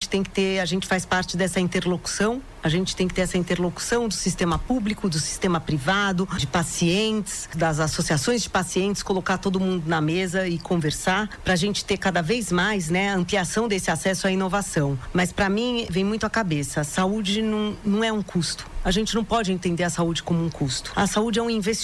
a gente faz parte dessa interlocução, a gente tem que ter essa interlocução do sistema público, do sistema privado, de pacientes, das associações de pacientes, colocar todo mundo na mesa e conversar, para a gente ter cada vez mais, né, a ampliação desse acesso à inovação. Mas para mim vem muito à cabeça, a saúde não é um custo. A gente não pode entender a saúde como um custo. A saúde é um investimento.